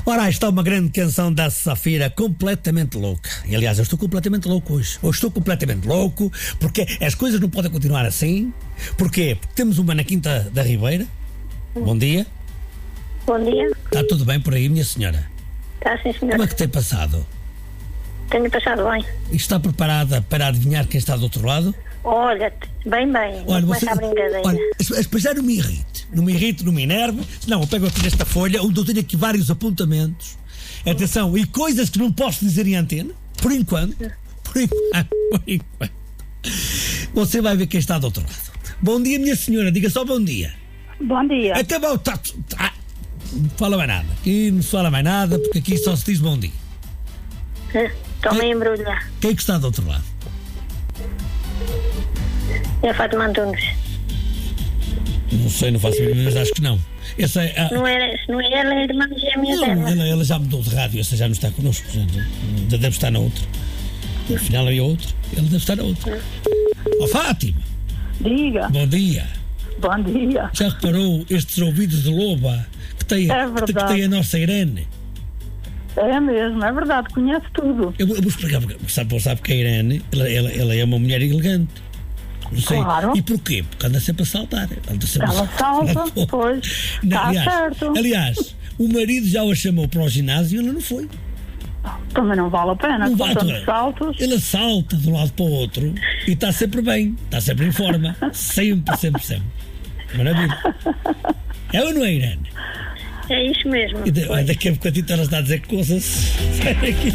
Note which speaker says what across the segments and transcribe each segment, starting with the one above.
Speaker 1: Ora, aí está uma grande canção da Safira, completamente louca. E aliás, eu estou completamente louco hoje. Hoje estou completamente louco, porque as coisas não podem continuar assim. Porquê? Porque temos uma na Quinta da Ribeira. Bom dia.
Speaker 2: Bom dia.
Speaker 1: Está tudo bem por aí, minha senhora?
Speaker 2: Está sim, senhora.
Speaker 1: Como é que tem passado?
Speaker 2: Tenho passado bem.
Speaker 1: E está preparada para adivinhar quem está do outro lado?
Speaker 2: Olha, bem.
Speaker 1: Olha,
Speaker 2: Começa a brincadeira.
Speaker 1: Olha, mas já não me irrite. Não me irrite, não me enerve. Não, eu pego aqui nesta folha, onde eu tenho aqui vários apontamentos. Atenção, e coisas que não posso dizer em antena. Por enquanto. Você vai ver quem está do outro lado. Bom dia, minha senhora. Diga só bom dia.
Speaker 2: Bom dia.
Speaker 1: Acabou. Não fala mais nada. Aqui não se fala mais nada, porque aqui só se diz bom dia.
Speaker 2: Estou-me a embrulhar.
Speaker 1: Quem é que está do outro lado?
Speaker 2: É a Fátima Antunes.
Speaker 1: Não sei, não faço ideia, mas acho que não. Essa é a...
Speaker 2: Não é ela, é a irmã gêmea dela.
Speaker 1: Ela já mudou de rádio, essa já não está connosco. Já deve estar na outra. Afinal havia outra. Ela deve estar na outra. Fátima!
Speaker 3: Diga.
Speaker 1: Bom dia.
Speaker 3: Bom dia.
Speaker 1: Já reparou estes ouvidos de loba que tem, que tem a nossa Irene?
Speaker 3: É mesmo, é verdade, conhece tudo.
Speaker 1: Eu vou explicar, sabe que a Irene, ela é uma mulher elegante. Não sei.
Speaker 3: Claro.
Speaker 1: E porquê? Porque anda sempre a saltar.
Speaker 3: Ela salta, pois. Está certo.
Speaker 1: Aliás, o marido já a chamou para o ginásio e ela não foi.
Speaker 3: Também não vale a pena,
Speaker 1: Não
Speaker 3: com
Speaker 1: vale,
Speaker 3: tantos saltos.
Speaker 1: Ela salta de um lado para o outro e está sempre bem, está sempre em forma. Sempre. Maravilha. É ou não é, Irene?
Speaker 2: É isso mesmo.
Speaker 1: E daqui a bocadinho ela está a dizer coisas. Sai daqui.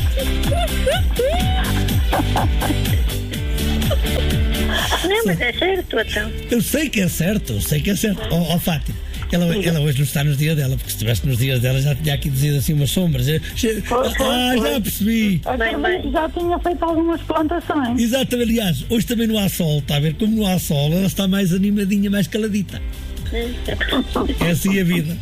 Speaker 2: Não, mas é certo, então.
Speaker 1: Eu sei que é certo. Ó, Fátima, ela hoje não está nos dias dela, porque se estivesse nos dias dela já tinha aqui dizido assim umas sombras. Já percebi.
Speaker 2: Bem.
Speaker 3: Já tinha feito algumas plantações.
Speaker 1: Exatamente, aliás, hoje também não há sol, está a ver? Como não há sol, ela está mais animadinha, mais caladita. É assim a vida.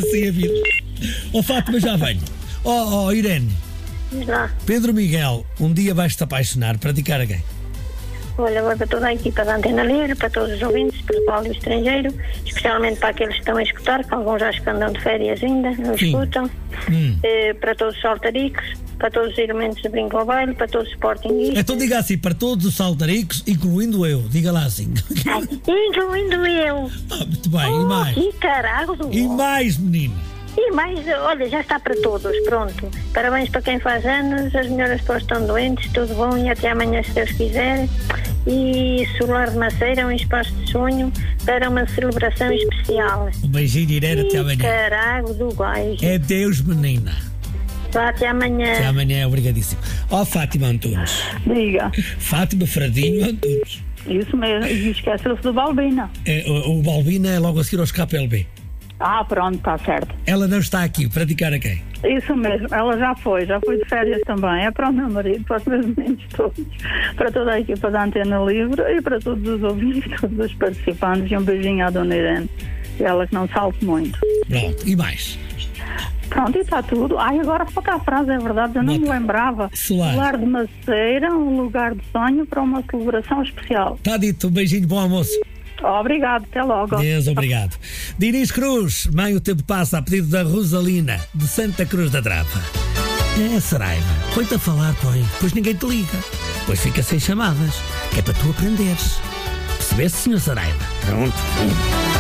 Speaker 1: Ó, Fátima, já venho. Ó, Irene.
Speaker 2: Já.
Speaker 1: Pedro Miguel, um dia vais-te apaixonar, praticar a quem?
Speaker 2: Olha, vou para toda a equipa da Antena Livre, para todos os ouvintes, Portugal e o estrangeiro, especialmente para aqueles que estão a escutar, que alguns acho que andam de férias ainda, não escutam. Para todos os saltaricos, para todos os elementos de brinco ao baile, para todos os sportinguistas.
Speaker 1: Então diga assim, para todos os saltaricos, incluindo eu. Diga lá assim.
Speaker 2: Incluindo eu.
Speaker 1: Muito bem, e mais?
Speaker 2: Que caralho!
Speaker 1: E mais, menina?
Speaker 2: E mais, olha, já está para todos, pronto. Parabéns para quem faz anos, as melhoras para os que estão doentes, tudo bom e até amanhã se Deus quiser. E Solar de Maceira, um espaço de sonho para uma celebração especial.
Speaker 1: Um beijinho, Irene, até amanhã.
Speaker 2: Caralho do gajo.
Speaker 1: É Deus, menina.
Speaker 2: Vá, até amanhã.
Speaker 1: Até amanhã, obrigadíssimo. Ó, Fátima Antunes.
Speaker 3: Diga.
Speaker 1: Fátima Fradinho Antunes.
Speaker 3: Isso mesmo, e esqueceu-se do Balbina.
Speaker 1: O Balbina é logo a seguir aos KPLB.
Speaker 3: Pronto, está certo.
Speaker 1: Ela não está aqui, praticar a quem?
Speaker 3: Isso mesmo, ela já foi de férias também. É para o meu marido, para os meus meninos todos, para toda a equipa da Antena Livre e para todos os ouvintes, todos os participantes. E um beijinho à dona Irene, ela que não salte muito.
Speaker 1: Pronto, e mais?
Speaker 3: Pronto, e está tudo. Agora falta a frase, é verdade, eu não me lembrava. Solar de Maceira, um lugar de sonho para uma celebração especial.
Speaker 1: Está dito, um beijinho, bom almoço.
Speaker 3: Obrigado, até logo.
Speaker 1: Deus, obrigado. Dinis Cruz, mãe, o tempo passa, a pedido da Rosalina, de Santa Cruz da Trapa. Saraiva, põe-te a falar, pois ninguém te liga. Pois fica sem chamadas, que é para tu aprenderes. Percebeste, senhor Saraiva? Pronto.